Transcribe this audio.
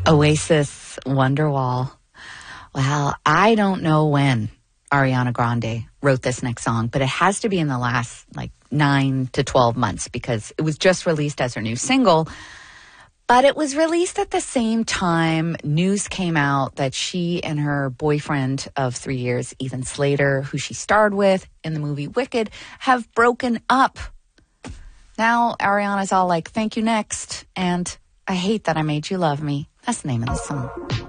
Oasis, Wonderwall. Well, I don't know when Ariana Grande wrote this next song, but it has to be in the last 9 to 12 months because it was just released as her new single. But it was released at the same time news came out that she and her boyfriend of 3 years, Ethan Slater, who she starred with in the movie Wicked, have broken up. Now Ariana's all like, thank you, next. And I hate that I made you love me. That's the name of the song.